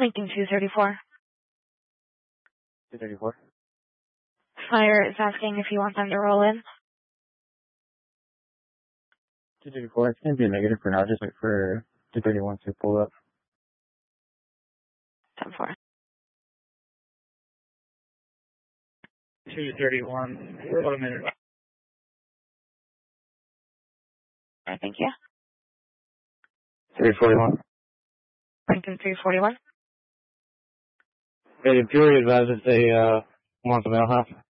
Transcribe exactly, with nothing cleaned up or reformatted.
Lincoln two thirty-four. two thirty-four. Fire is asking if you want them to roll in. two thirty-four, it's going to be a negative for now. Just wait for two thirty-one to pull up. ten four. two thirty-one, about a minute. All right, thank you. three forty-one. Lincoln three forty-one. Hey, Fury advised if they uh, want the mail house.